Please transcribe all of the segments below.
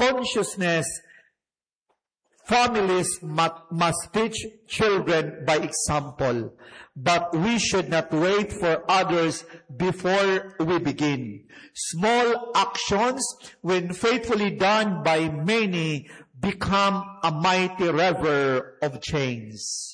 consciousness, families must teach children by example, but we should not wait for others before we begin. Small actions, when faithfully done by many, become a mighty river of chains.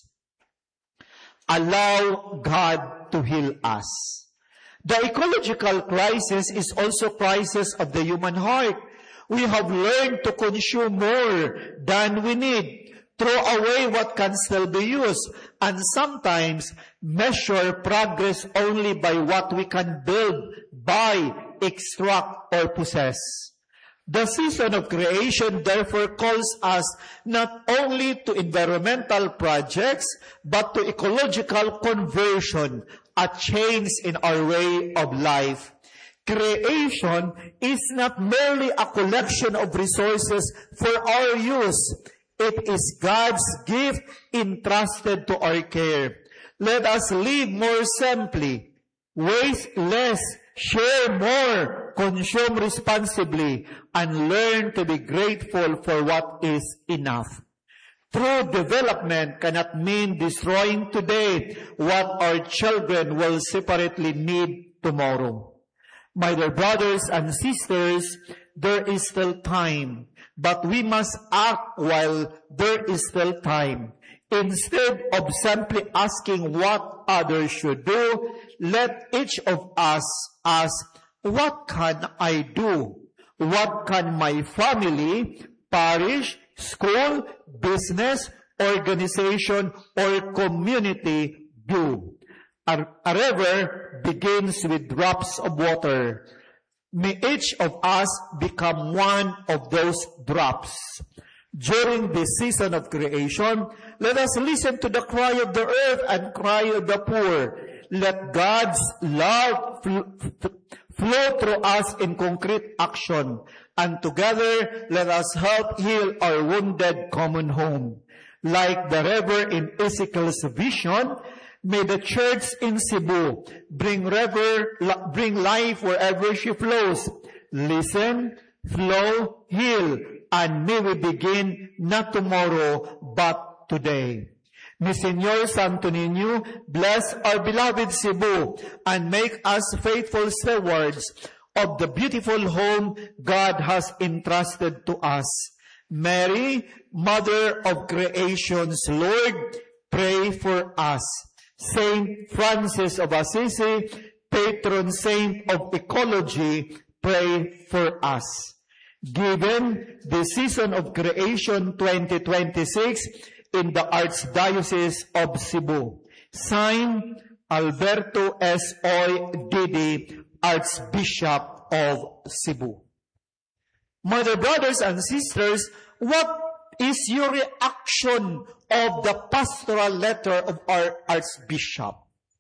Allow God to heal us. The ecological crisis is also a crisis of the human heart. We have learned to consume more than we need, throw away what can still be used, and sometimes measure progress only by what we can build, buy, extract, or possess. The season of creation therefore calls us not only to environmental projects, but to ecological conversion, a change in our way of life. Creation is not merely a collection of resources for our use. It is God's gift entrusted to our care. Let us live more simply, waste less, share more, consume responsibly, and learn to be grateful for what is enough. True development cannot mean destroying today what our children will separately need tomorrow. My dear brothers and sisters, there is still time, but we must act while there is still time. Instead of simply asking what others should do, let each of us ask, what can I do? What can my family, parish, school, business, organization, or community do? A river begins with drops of water. May each of us become one of those drops. During this season of creation, let us listen to the cry of the earth and cry of the poor. Let God's love flow through us in concrete action, and together let us help heal our wounded common home. Like the river in Ezekiel's vision, may the church in Cebu bring life wherever she flows. Listen, flow, heal, and may we begin not tomorrow, but today. May Señor Santo Niño bless our beloved Cebu and make us faithful stewards of the beautiful home God has entrusted to us. Mary, Mother of Creation's Lord, pray for us. Saint Francis of Assisi, patron saint of ecology, pray for us. Given the season of creation 2026 in the Archdiocese of Cebu, signed Alberto S. Oy Didi, Archbishop of Cebu. My dear brothers and sisters, what is your reaction of the pastoral letter of our Archbishop?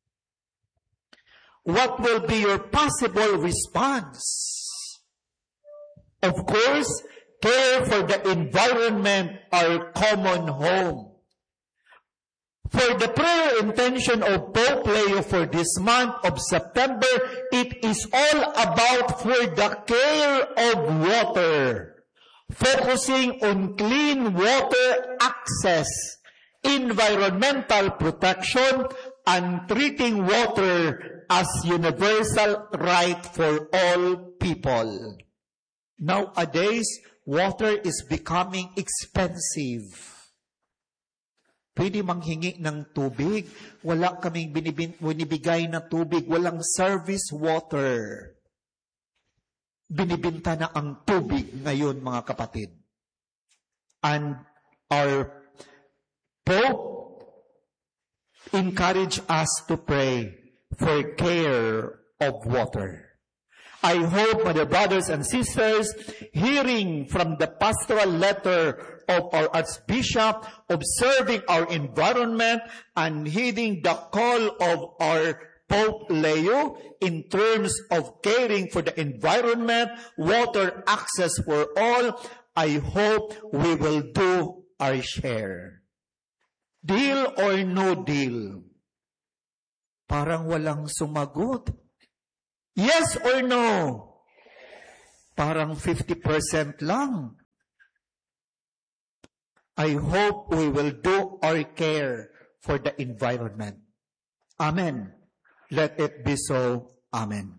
What will be your possible response? Of course, care for the environment, our common home. For the prayer intention of Pope Leo for this month of September, it is all about for the care of water, focusing on clean water access, environmental protection, and treating water as universal right for all people. Nowadays, water is becoming expensive. Pwede manghingi ng tubig. Wala kaming binibigay na tubig. Walang service water. Binibinta na ang tubig ngayon, mga kapatid. And our Pope encouraged us to pray for care of water. I hope, my dear brothers and sisters, hearing from the pastoral letter of our Archbishop, observing our environment, and heeding the call of our Pope Leo in terms of caring for the environment, water access for all, I hope we will do our share. Deal or no deal? Parang walang sumagot. Yes or no? Parang 50% lang. I hope we will do our care for the environment. Amen. Let it be so. Amen.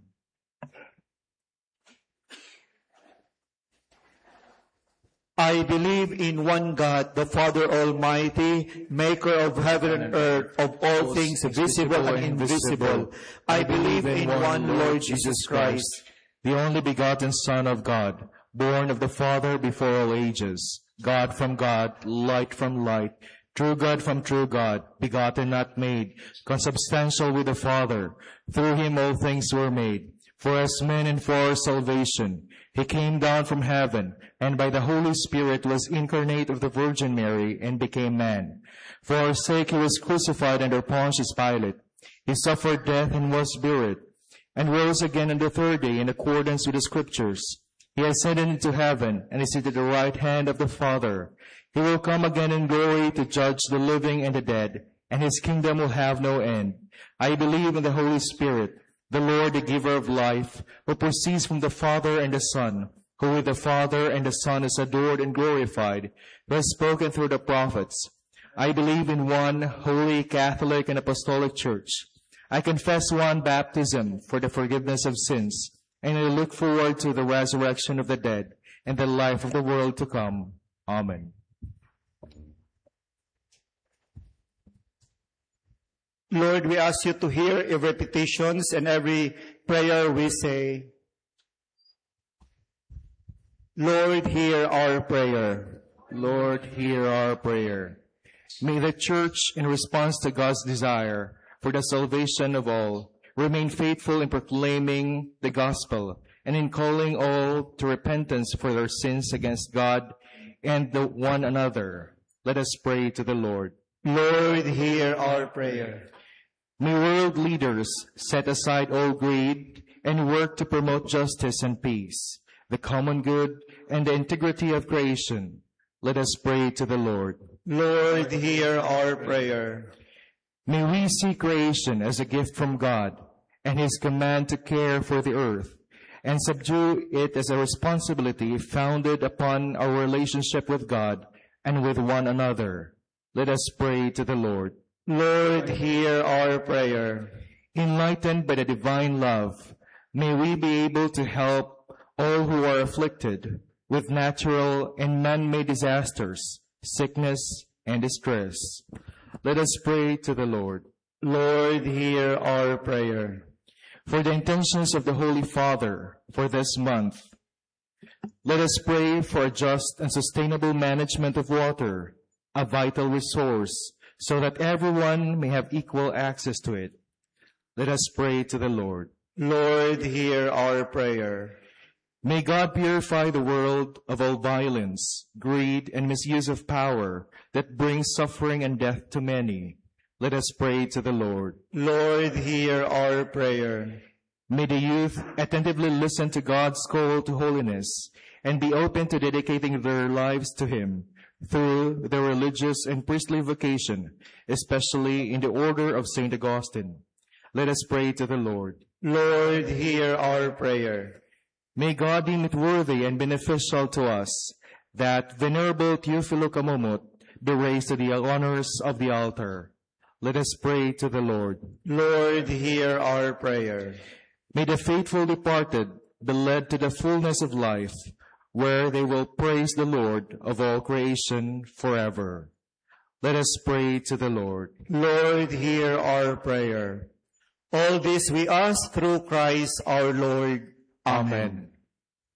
I believe in one God, the Father Almighty, maker of heaven and earth, of all things visible and invisible. I believe in one Lord Jesus Christ, the only begotten Son of God, born of the Father before all ages, God from God, light from light, true God from true God, begotten not made, consubstantial with the Father. Through him all things were made. For as men and for our salvation, he came down from heaven, and by the Holy Spirit was incarnate of the Virgin Mary, and became man. For our sake he was crucified under Pontius Pilate. He suffered death and was buried, and rose again on the third day in accordance with the Scriptures. He ascended into heaven, and is seated at the right hand of the Father. He will come again in glory to judge the living and the dead, and his kingdom will have no end. I believe in the Holy Spirit, the Lord, the giver of life, who proceeds from the Father and the Son, who with the Father and the Son is adored and glorified, who has spoken through the prophets. I believe in one holy, Catholic, and Apostolic Church. I confess one baptism for the forgiveness of sins, and I look forward to the resurrection of the dead and the life of the world to come. Amen. Lord, we ask you to hear every petitions and every prayer we say. Lord, hear our prayer. Lord, hear our prayer. May the Church, in response to God's desire for the salvation of all, remain faithful in proclaiming the gospel and in calling all to repentance for their sins against God and one another. Let us pray to the Lord. Lord, hear our prayer. May world leaders set aside all greed and work to promote justice and peace, the common good and the integrity of creation. Let us pray to the Lord. Lord, hear our prayer. May we see creation as a gift from God and his command to care for the earth and subdue it as a responsibility founded upon our relationship with God and with one another. Let us pray to the Lord. Lord, hear our prayer. Enlightened by the divine love, may we be able to help all who are afflicted with natural and man-made disasters, sickness, and distress. Let us pray to the Lord. Lord, hear our prayer. For the intentions of the Holy Father for this month, let us pray for a just and sustainable management of water, a vital resource, so that everyone may have equal access to it. Let us pray to the Lord. Lord, hear our prayer. May God purify the world of all violence, greed, and misuse of power that brings suffering and death to many. Let us pray to the Lord. Lord, hear our prayer. May the youth attentively listen to God's call to holiness and be open to dedicating their lives to him through their religious and priestly vocation, especially in the order of St. Augustine. Let us pray to the Lord. Lord, hear our prayer. May God deem it worthy and beneficial to us that Venerable Teofilo Camomot be raised to the honors of the altar. Let us pray to the Lord. Lord, hear our prayer. May the faithful departed be led to the fullness of life, where they will praise the Lord of all creation forever. Let us pray to the Lord. Lord, hear our prayer. All this we ask through Christ our Lord. Amen.